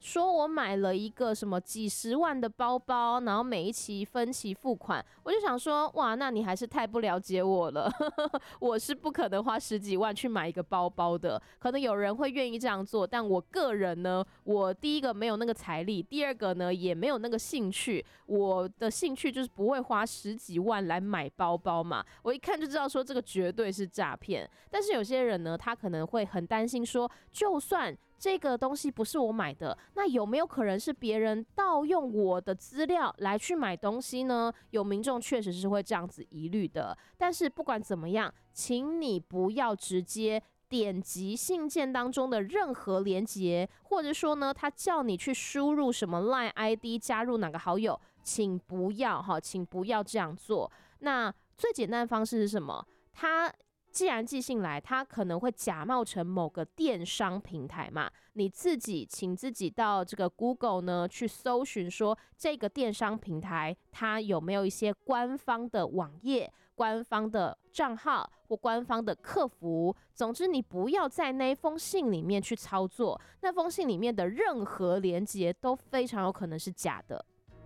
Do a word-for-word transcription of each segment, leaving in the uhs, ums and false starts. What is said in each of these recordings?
说我买了一个什么几十万的包包，然后每一期分期付款，我就想说，哇，那你还是太不了解我了。我是不可能花十几万去买一个包包的，可能有人会愿意这样做，但我个人呢，我第一个没有那个财力，第二个呢也没有那个兴趣。我的兴趣就是不会花十几万来买包包嘛，我一看就知道说这个绝对是诈骗。但是有些人呢，他可能会很担心说，就算这个东西不是我买的，那有没有可能是别人盗用我的资料来去买东西呢？有民众确实是会这样子疑虑的。但是不管怎么样，请你不要直接点击信件当中的任何连结，或者说呢，他叫你去输入什么 LINE I D 加入哪个好友，请不要哈，请不要这样做。那最简单的方式是什么？他既然寄信来，他可能会假冒成某个电商平台嘛，你自己请自己到这个 Google 呢去搜寻说这个电商平台它有没有一些官方的网页、官方的账号或官方的客服。总之你不要在那封信里面去操作，那封信里面的任何连结都非常有可能是假的。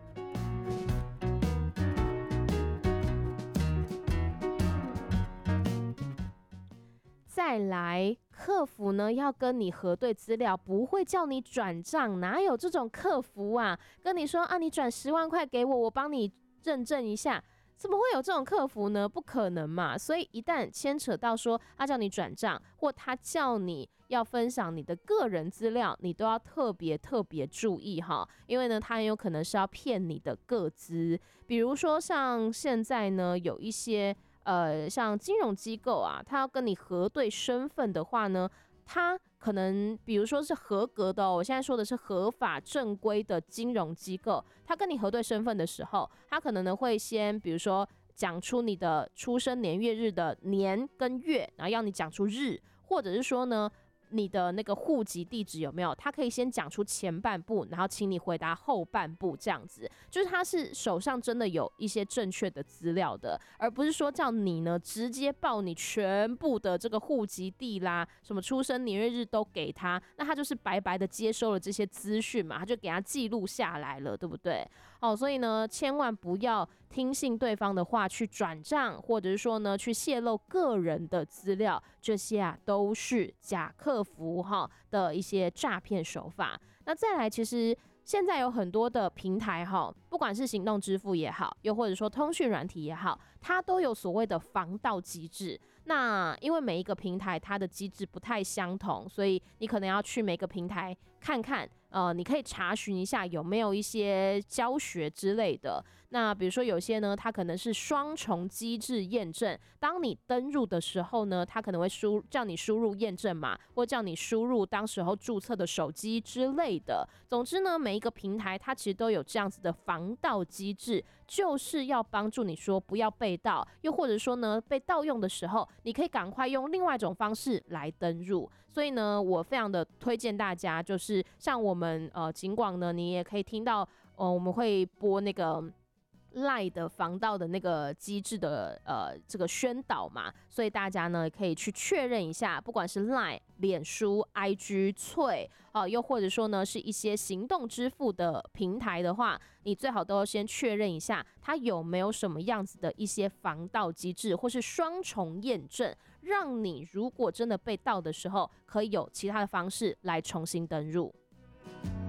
再来，客服呢要跟你核对资料，不会叫你转账，哪有这种客服啊？跟你说啊，你转十万块给我，我帮你认证一下，怎么会有这种客服呢？不可能嘛！所以一旦牵扯到说他叫你转账，或他叫你要分享你的个人资料，你都要特别特别注意哈，因为呢，他很有可能是要骗你的个资。比如说像现在呢，有一些。呃，像金融机构啊，他要跟你核对身份的话呢，他可能比如说是合格的哦，我现在说的是合法正规的金融机构，他跟你核对身份的时候，他可能呢会先比如说讲出你的出生年月日的年跟月，然后要你讲出日，或者是说呢。你的那个户籍地址有没有？他可以先讲出前半部，然后请你回答后半部，这样子就是他是手上真的有一些正确的资料的，而不是说叫你呢直接报你全部的这个户籍地啦，什么出生年月日都给他，那他就是白白的接收了这些资讯嘛，他就给他记录下来了，对不对？哦，所以呢，千万不要听信对方的话去转账，或者是说呢去泄露个人的资料，这些啊都是假客服哈的一些诈骗手法。那再来，其实现在有很多的平台哈，不管是行动支付也好，又或者说通讯软体也好，它都有所谓的防盗机制。那因为每一个平台它的机制不太相同，所以你可能要去每个平台看看。呃，你可以查询一下有没有一些教学之类的。那比如说有些呢，它可能是双重机制验证。当你登入的时候呢，它可能会输叫你输入验证码，或叫你输入当时候注册的手机之类的。总之呢，每一个平台它其实都有这样子的防盗机制，就是要帮助你说不要被盗，又或者说呢被盗用的时候，你可以赶快用另外一种方式来登入。所以呢，我非常的推荐大家，就是像我们呃，尽管呢，你也可以听到，呃，我们会播那个 LINE 的防盗的那个机制的呃这个宣导嘛，所以大家呢可以去确认一下，不管是 LINE、脸书、I G、脆啊、呃，又或者说呢是一些行动支付的平台的话，你最好都要先确认一下，它有没有什么样子的一些防盗机制，或是双重验证，让你如果真的被盗的时候，可以有其他的方式来重新登入。